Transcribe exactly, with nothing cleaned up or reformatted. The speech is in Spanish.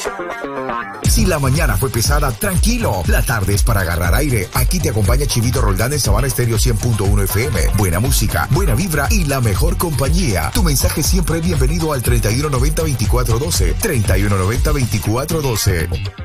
Si la mañana fue pesada, tranquilo. La tarde es para agarrar aire. Aquí te acompaña Chivito Roldán en Sabana Estéreo cien punto uno F M. Buena música, buena vibra y la mejor compañía. Tu mensaje siempre es bienvenido al treinta y uno noventa veinticuatro doce. treinta y uno noventa veinticuatro doce.